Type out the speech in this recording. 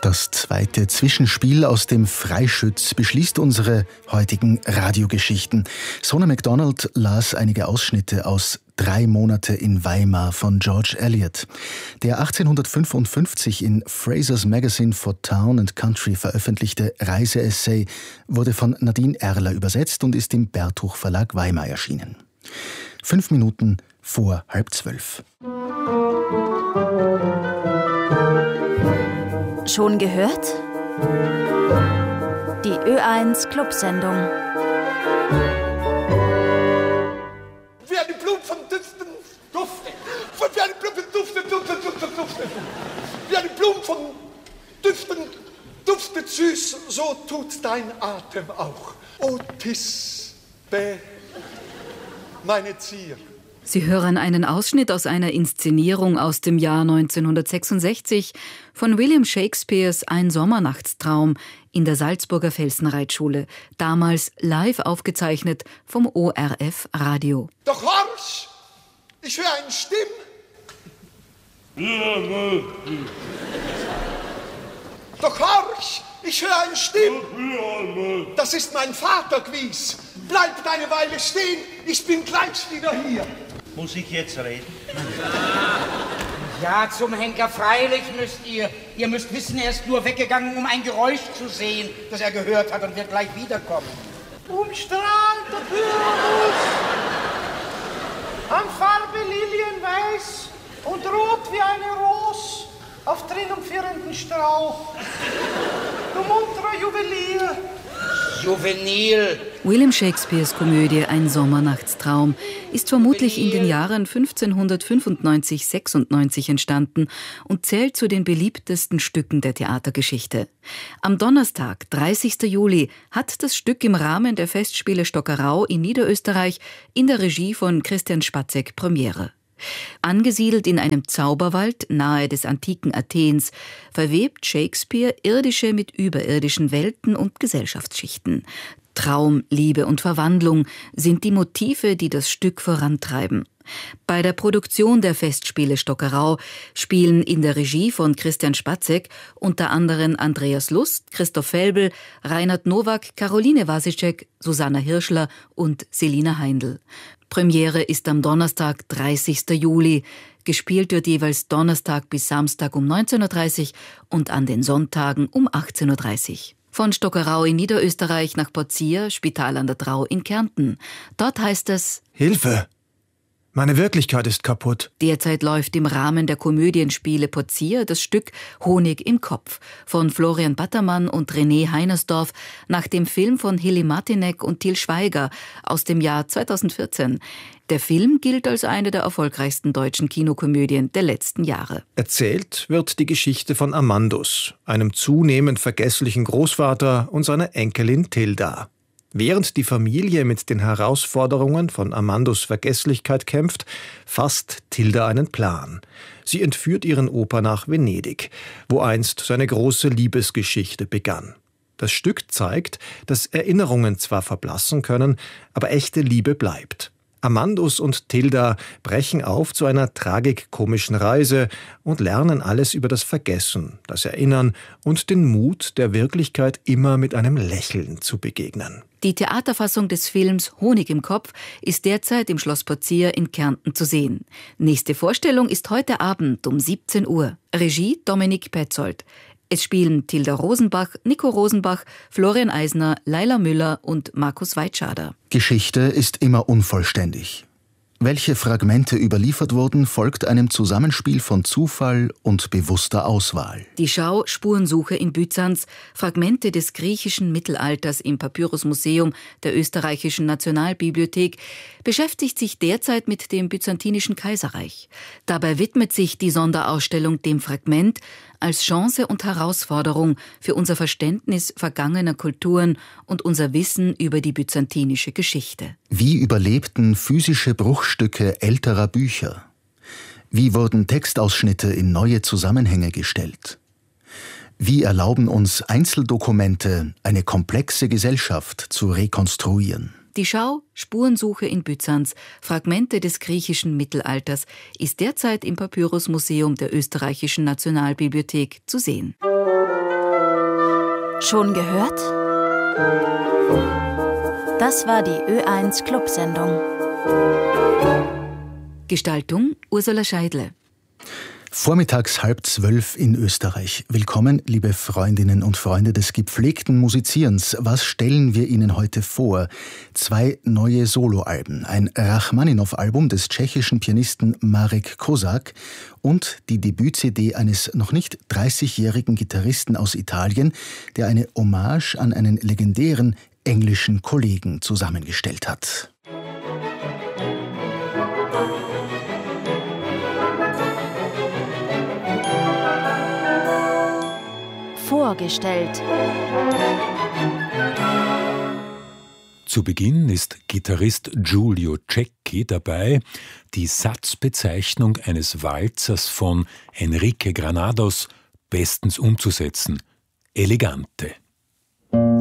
Das zweite Zwischenspiel aus dem Freischütz beschließt unsere heutigen Radiogeschichten. Sona MacDonald las einige Ausschnitte aus 3 Monate in Weimar von George Eliot. Der 1855 in Fraser's Magazine for Town and Country veröffentlichte Reiseessay wurde von Nadine Erler übersetzt und ist im Bertuch Verlag Weimar erschienen. 5 Minuten vor 11:30. Schon gehört? Die Ö1 Clubsendung. Wie eine Blume von Düften duftet. Wie eine Blume duftet. Wie eine Blume von Düften duftet süß, so tut dein Atem auch. O Tisbe, meine Zier. Sie hören einen Ausschnitt aus einer Inszenierung aus dem Jahr 1966 von William Shakespeares Ein Sommernachtstraum in der Salzburger Felsenreitschule, damals live aufgezeichnet vom ORF Radio. Doch horch, ich höre eine Stimme. Doch horch, ich höre eine Stimme. Das ist mein Vater gewiss. Bleib eine Weile stehen, ich bin gleich wieder hier. Muss ich jetzt reden? Ja, zum Henker, freilich müsst ihr. Ihr müsst wissen, er ist nur weggegangen, um ein Geräusch zu sehen, das er gehört hat und wird gleich wiederkommen. Umstrahlt der Pyramus, an Farbe lilienweiß und rot wie eine Ros auf triumphierenden Strauch. Du munterer Juwelier. Juvenil. William Shakespeares Komödie Ein Sommernachtstraum ist vermutlich in den Jahren 1595-96 entstanden und zählt zu den beliebtesten Stücken der Theatergeschichte. Am Donnerstag, 30. Juli, hat das Stück im Rahmen der Festspiele Stockerau in Niederösterreich in der Regie von Christian Spatzek Premiere. Angesiedelt in einem Zauberwald nahe des antiken Athens, verwebt Shakespeare irdische mit überirdischen Welten und Gesellschaftsschichten. Traum, Liebe und Verwandlung sind die Motive, die das Stück vorantreiben. Bei der Produktion der Festspiele Stockerau spielen in der Regie von Christian Spatzek unter anderem Andreas Lust, Christoph Felbel, Reinhard Nowak, Caroline Wasicek, Susanna Hirschler und Selina Heindl. Premiere ist am Donnerstag, 30. Juli. Gespielt wird jeweils Donnerstag bis Samstag um 19.30 Uhr und an den Sonntagen um 18.30 Uhr. Von Stockerau in Niederösterreich nach Pozir, Spital an der Drau in Kärnten. Dort heißt es: Hilfe! Meine Wirklichkeit ist kaputt. Derzeit läuft im Rahmen der Komödienspiele Pozir das Stück Honig im Kopf von Florian Battermann und René Heinersdorf nach dem Film von Hilly Martinek und Til Schweiger aus dem Jahr 2014. Der Film gilt als eine der erfolgreichsten deutschen Kinokomödien der letzten Jahre. Erzählt wird die Geschichte von Amandus, einem zunehmend vergesslichen Großvater und seiner Enkelin Tilda. Während die Familie mit den Herausforderungen von Amandus Vergesslichkeit kämpft, fasst Tilda einen Plan. Sie entführt ihren Opa nach Venedig, wo einst seine große Liebesgeschichte begann. Das Stück zeigt, dass Erinnerungen zwar verblassen können, aber echte Liebe bleibt. Amandus und Tilda brechen auf zu einer tragikomischen Reise und lernen alles über das Vergessen, das Erinnern und den Mut, der Wirklichkeit immer mit einem Lächeln zu begegnen. Die Theaterfassung des Films Honig im Kopf ist derzeit im Schloss Pozir in Kärnten zu sehen. Nächste Vorstellung ist heute Abend um 17 Uhr. Regie Dominik Petzold. Es spielen Tilda Rosenbach, Nico Rosenbach, Florian Eisner, Laila Müller und Markus Weitschader. Geschichte ist immer unvollständig. Welche Fragmente überliefert wurden, folgt einem Zusammenspiel von Zufall und bewusster Auswahl. Die Schau Spurensuche in Byzanz, Fragmente des griechischen Mittelalters im Papyrusmuseum der Österreichischen Nationalbibliothek, beschäftigt sich derzeit mit dem Byzantinischen Kaiserreich. Dabei widmet sich die Sonderausstellung dem Fragment als Chance und Herausforderung für unser Verständnis vergangener Kulturen und unser Wissen über die byzantinische Geschichte. Wie überlebten physische Bruchstücke älterer Bücher? Wie wurden Textausschnitte in neue Zusammenhänge gestellt? Wie erlauben uns Einzeldokumente, eine komplexe Gesellschaft zu rekonstruieren? Die Schau Spurensuche in Byzanz, Fragmente des griechischen Mittelalters, ist derzeit im Papyrusmuseum der Österreichischen Nationalbibliothek zu sehen. Schon gehört? Das war die Ö1 Clubsendung. Gestaltung Ursula Scheidle. Vormittags 11:30 in Österreich. Willkommen, liebe Freundinnen und Freunde des gepflegten Musizierens. Was stellen wir Ihnen heute vor? 2 neue Soloalben, ein Rachmaninow-Album des tschechischen Pianisten Marek Kosak und die Debüt-CD eines noch nicht 30-jährigen Gitarristen aus Italien, der eine Hommage an einen legendären englischen Kollegen zusammengestellt hat. Vorgestellt. Zu Beginn ist Gitarrist Giulio Cecchi dabei, die Satzbezeichnung eines Walzers von Enrique Granados bestens umzusetzen: Elegante.